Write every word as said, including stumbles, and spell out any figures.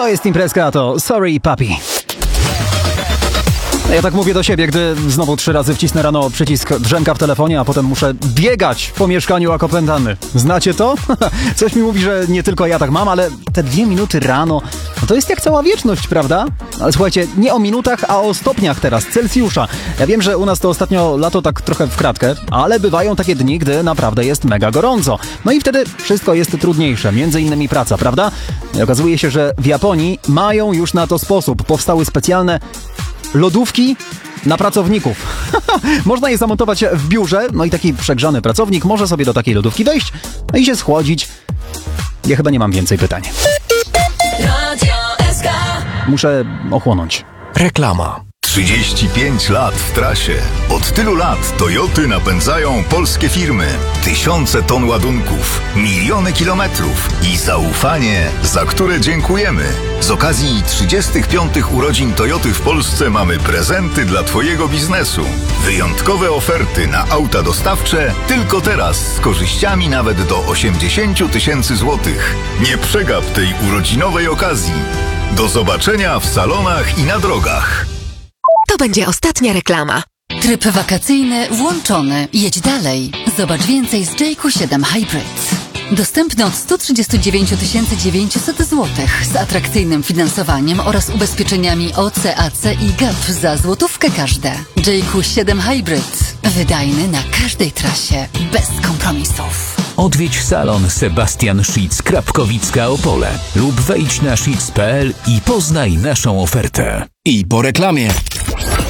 To jest imprezka, to Sorry Papi. Ja tak mówię do siebie, gdy znowu trzy razy wcisnę rano przycisk drzemka w telefonie, a potem muszę biegać po mieszkaniu jak opętany. Znacie to? Coś mi mówi, że nie tylko ja tak mam, ale te dwie minuty rano, no to jest jak cała wieczność, prawda? Ale słuchajcie, nie o minutach, a o stopniach teraz, Celsjusza. Ja wiem, że u nas to ostatnio lato tak trochę w kratkę, ale bywają takie dni, gdy naprawdę jest mega gorąco. No i wtedy wszystko jest trudniejsze, między innymi praca, prawda? I okazuje się, że w Japonii mają już na to sposób. Powstały specjalne lodówki na pracowników. Można je zamontować w biurze, no i taki przegrzany pracownik może sobie do takiej lodówki wejść, no i się schłodzić. Ja chyba nie mam więcej pytań. Muszę ochłonąć. Reklama. trzydzieści pięć lat w trasie. Od tylu lat Toyoty napędzają polskie firmy. Tysiące ton ładunków, miliony kilometrów i zaufanie, za które dziękujemy. Z okazji trzydziestych piątych urodzin Toyoty w Polsce mamy prezenty dla Twojego biznesu. Wyjątkowe oferty na auta dostawcze tylko teraz z korzyściami nawet do osiemdziesiąt tysięcy złotych. Nie przegap tej urodzinowej okazji. Do zobaczenia w salonach i na drogach. To będzie ostatnia reklama. Tryb wakacyjny włączony. Jedź dalej. Zobacz więcej z J Q siedem Hybrid. Dostępny od sto trzydzieści dziewięć tysięcy dziewięćset złotych z atrakcyjnym finansowaniem oraz ubezpieczeniami O C, A C i G A P za złotówkę każde. J Q siedem Hybrid. Wydajny na każdej trasie. Bez kompromisów. Odwiedź salon Sebastian Schitz Krapkowicka Opole lub wejdź na schitz kropka p l i poznaj naszą ofertę. I po reklamie.